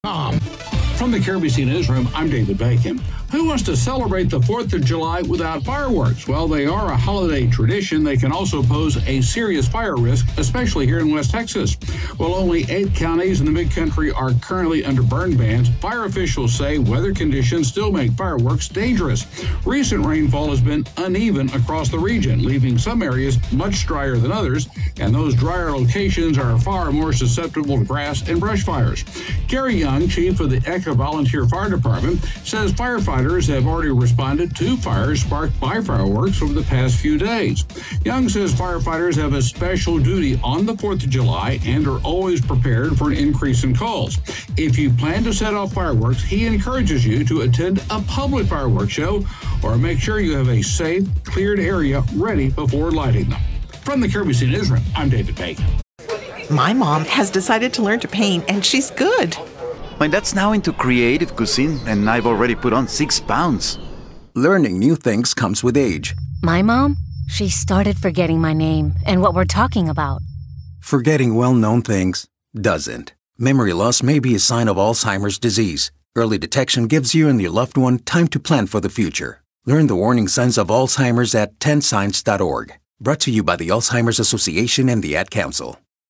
From the KBC Newsroom, I'm David Bacon. Who wants to celebrate the 4th of July without fireworks? Well, they are a holiday tradition. They can also pose a serious fire risk, especially here in West Texas. While only 8 counties in the Mid-Country are currently under burn bans, fire officials say weather conditions still make fireworks dangerous. Recent rainfall has been uneven across the region, leaving some areas much drier than others, and those drier locations are far more susceptible to grass and brush fires. Gary Young, chief of the Echo Volunteer Fire Department, says firefighters have already responded to fires sparked by fireworks over the past few days. Young says firefighters have a special duty on the 4th of July and are always prepared for an increase in calls. If you plan to set off fireworks, he encourages you to attend a public fireworks show or make sure you have a safe, cleared area ready before lighting them. From the KBC Newsroom, I'm David Bacon. My mom has decided to learn to paint, and she's good. My dad's now into creative cuisine, and I've already put on 6 pounds. Learning new things comes with age. My mom, she started forgetting my name and what we're talking about. Forgetting well-known things doesn't. Memory loss may be a sign of Alzheimer's disease. Early detection gives you and your loved one time to plan for the future. Learn the warning signs of Alzheimer's at 10signs.org. Brought to you by the Alzheimer's Association and the Ad Council.